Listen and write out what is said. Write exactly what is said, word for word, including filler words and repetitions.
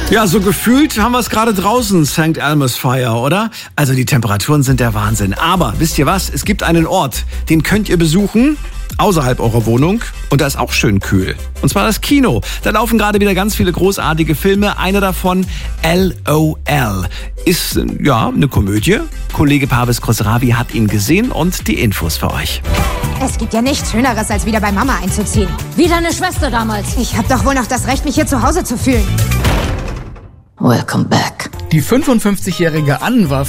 Ja, so gefühlt haben wir es gerade draußen, Sankt Elmo's Fire, oder? Also die Temperaturen sind der Wahnsinn. Aber wisst ihr was? Es gibt einen Ort, den könnt ihr besuchen, außerhalb eurer Wohnung. Und da ist auch schön kühl. Und zwar das Kino. Da laufen gerade wieder ganz viele großartige Filme. Einer davon, L O L, ist ja eine Komödie. Kollege Parvis Khosravi hat ihn gesehen und die Infos für euch. Es gibt ja nichts Schöneres, als wieder bei Mama einzuziehen. Wie deine Schwester damals. Ich habe doch wohl noch das Recht, mich hier zu Hause zu fühlen. Welcome back. Die fünfundfünfzigjährige Ann war